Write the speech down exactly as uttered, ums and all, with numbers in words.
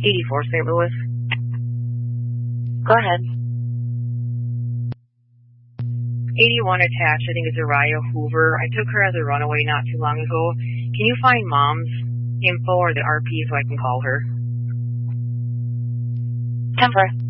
eighty-four Saint Louis. Go ahead. eighty-one attached, I think it's Uriah Hoover. I took her as a runaway not too long ago. Can you find Mom's info or the R P so I can call her? ten four.